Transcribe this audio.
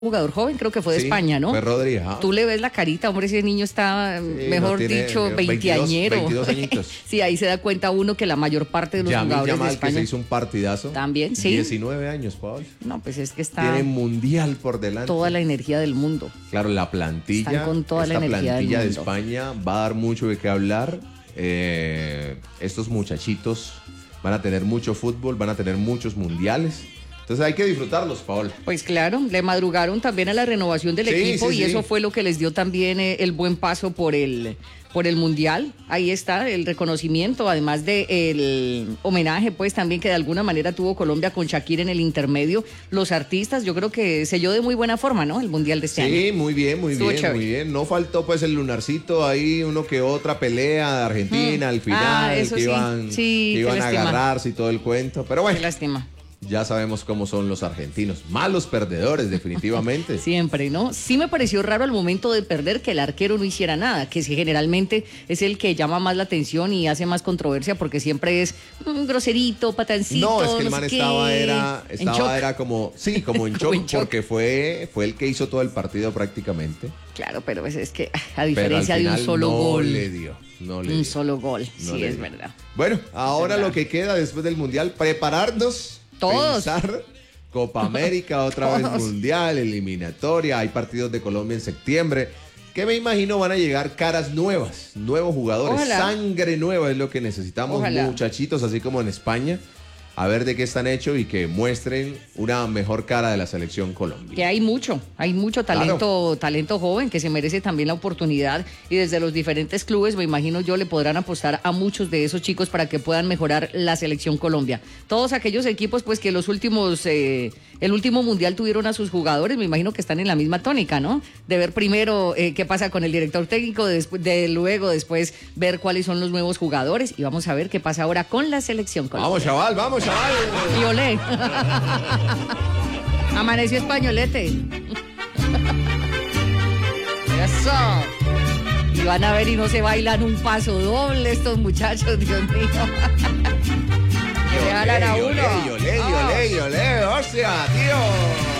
jugador joven, creo que fue de España, ¿no? Fue Rodri. Tú le ves la carita, hombre, ese niño está, mejor dicho, 20añero. 22 añitos. Sí, ahí se da cuenta uno que la mayor parte de los jugadores Yamal, de España... que se hizo un partidazo. También, sí. 19 años, Paul. No, pues es que está... Tiene mundial por delante. Toda la energía del mundo. Claro, la plantilla. Están con toda la energía del mundo. De España va a dar mucho de qué hablar. Estos muchachitos van a tener mucho fútbol, van a tener muchos mundiales. Entonces hay que disfrutarlos, Paola. Pues claro, le madrugaron también a la renovación del equipo y eso fue lo que les dio también el buen paso por el Mundial. Ahí está el reconocimiento, además del homenaje, pues también que de alguna manera tuvo Colombia con Shakira en el intermedio. Los artistas, yo creo que selló de muy buena forma, ¿no? El Mundial de este año. Sí, muy bien, muy bien. No faltó pues el lunarcito ahí, uno que otra pelea de Argentina al final, que iban a agarrarse y todo el cuento. Pero bueno. Qué lástima. Ya sabemos cómo son los argentinos, malos perdedores definitivamente. Siempre, ¿no? Sí me pareció raro al momento de perder que el arquero no hiciera nada, que si generalmente es el que llama más la atención y hace más controversia porque siempre es groserito, patancito. No, es que el man estaba como en shock porque fue el que hizo todo el partido prácticamente. Claro, pero es que a diferencia de un solo gol. No le dio. Un solo gol, sí, es verdad. Bueno, ahora lo que queda después del Mundial, prepararnos. Todos. Pensar Copa América, otra vez Mundial, eliminatoria, hay partidos de Colombia en septiembre, que me imagino van a llegar caras nuevas, nuevos jugadores, sangre nueva es lo que necesitamos, muchachitos, así como en España, a ver de qué están hechos y que muestren una mejor cara de la selección Colombia. Que hay mucho talento joven que se merece también la oportunidad y desde los diferentes clubes, me imagino yo, le podrán apostar a muchos de esos chicos para que puedan mejorar la selección Colombia. Todos aquellos equipos pues que el último mundial tuvieron a sus jugadores, me imagino que están en la misma tónica, ¿no? De ver primero qué pasa con el director técnico, luego después ver cuáles son los nuevos jugadores y vamos a ver qué pasa ahora con la selección Colombia. Vamos, chaval, vamos. Y olé. Amaneció españolete. Eso. Y van a ver y no se bailan un paso doble estos muchachos, Dios mío. Que le jalan a uno. Olé, hostia, tío.